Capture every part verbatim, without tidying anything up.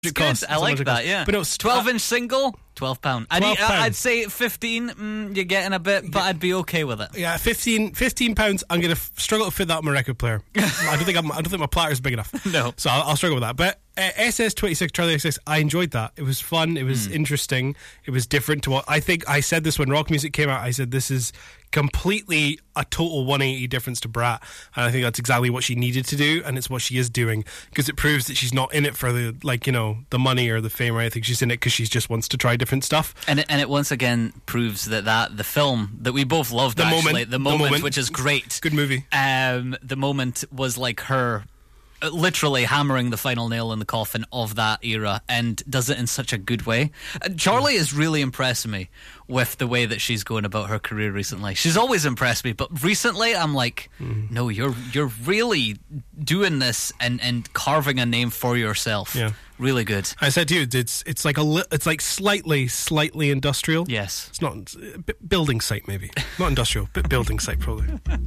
It's good. I like that, yeah. But no, twelve inch single, twelve pounds. I'd, twelve pounds. I'd say fifteen, mm, you're getting a bit, but I'd be okay with it. Yeah, fifteen, fifteen pounds. I'm gonna f- struggle to fit that on my record player. I don't think I'm, I don't think my platter's big enough. No, so I'll, I'll struggle with that. But uh, S S twenty-six Charlie X X, I enjoyed that. It was fun. It was mm. interesting. It was different to what I think. I said this when rock music came out. I said this is completely a total one eighty difference to Brat, and I think that's exactly what she needed to do, and it's what she is doing, because it proves that she's not in it for the, like, you know, the money or the fame or anything. She's in it because she just wants to try different stuff, and it, and it once again proves that, that the film that we both loved, the actually moment, the, moment, the moment which is great, good movie, um, the moment was like her literally hammering the final nail in the coffin of that era, and does it in such a good way. Uh, Charlie is really impressing me with the way that she's going about her career recently. She's always impressed me, but recently I'm like, mm. no, you're you're really doing this and, and carving a name for yourself. Yeah, really good. I said to you, it's it's like a li- it's like slightly slightly industrial. Yes, it's not it's a bit building site maybe, not industrial, but building site probably.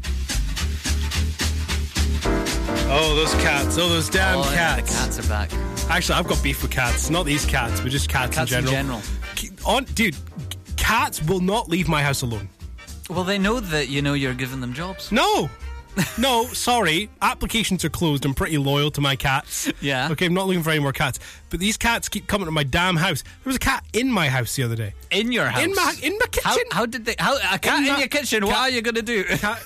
Oh, those cats. Oh, those damn oh, cats. Yeah, the cats are back. Actually, I've got beef with cats. Not these cats, but just cats, cats in general. in general. On, dude, cats will not leave my house alone. Well, they know that, you know, you're giving them jobs. No. No, sorry. Applications are closed. I'm pretty loyal to my cats. Yeah. Okay, I'm not looking for any more cats. But these cats keep coming to my damn house. There was a cat in my house the other day. In your house? In my, in my kitchen. How, how did they... How, a cat in, in my, your kitchen? Cat, what are you going to do? Cat...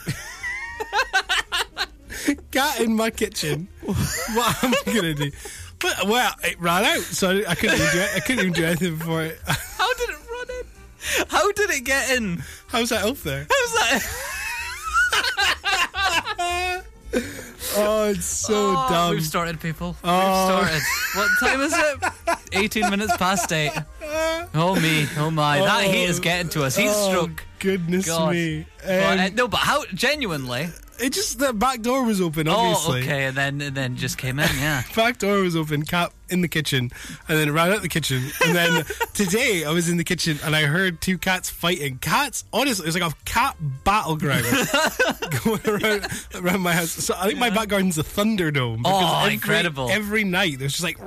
Cat in my kitchen. What am I gonna do? But well, it ran out, so I couldn't even do it. I couldn't even do anything before it. How did it run in? How did it get in? How's that up there? How's that? Oh, it's so oh, dumb. We've started, people. Oh. We've started. What time is it? eighteen minutes past eight. Oh me, oh my. Oh. That heat is getting to us. Heat oh, stroke. Goodness God. me. Um, but, uh, no, but how, genuinely... It just, the back door was open, obviously. Oh, okay, and then and then just came in, yeah. Back door was open, cat in the kitchen, and then ran out the kitchen. And then today I was in the kitchen and I heard two cats fighting. Cats, honestly, it was like a cat battleground going around, around my house. So I think yeah. my back garden's a Thunderdome. Oh, every, incredible. Every night there's just like...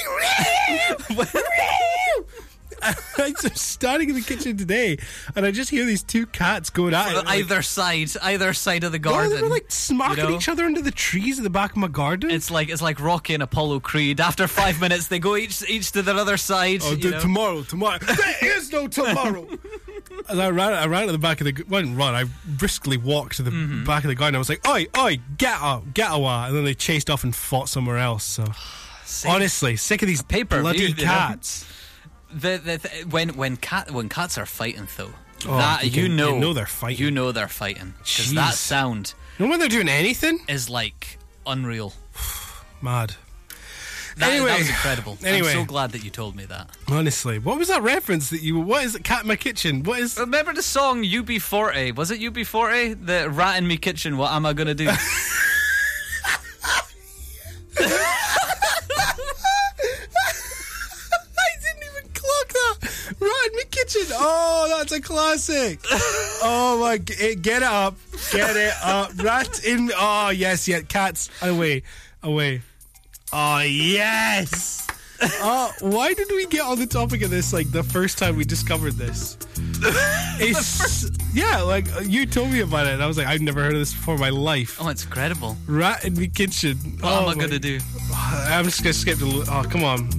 I'm just standing in the kitchen today, and I just hear these two cats going at it. Either like, side, either side of the garden. No, they were like smacking you know? each other into the trees at the back of my garden. It's like it's like Rocky and Apollo Creed. After five minutes, they go each each to their other side. Oh, you know? tomorrow, tomorrow. There is no tomorrow. As I ran, I ran to the back of the. Well, I didn't run. I briskly walked to the mm-hmm. back of the garden. I was like, "Oi, oi, get out, get away!" And then they chased off and fought somewhere else. So, sick. Honestly, sick of these paper bloody cats. Know? The, the, the when when cat when cats are fighting though, oh, that you, you can, know you know they're fighting. You know they're fighting because that sound. You know when they're doing anything is like unreal. Mad. That, anyway, that was incredible. Anyway, I'm so glad that you told me that. Honestly, what was that reference that you? What is it? Cat in my kitchen. What is? Remember the song U B forty? Was it U B forty? The rat in me kitchen. What am I gonna do? Right in my kitchen. Oh, that's a classic. Oh my, get it up, get it up. Rat in. Oh yes, yeah. Cats away, away. Oh yes. Oh, why did we get on the topic of this like the first time we discovered this? It's yeah, like you told me about it, and I was like, I've never heard of this before in my life. Oh, it's incredible. Rat in the kitchen. What oh, am I gonna do? I'm just gonna skip the. Oh, come on.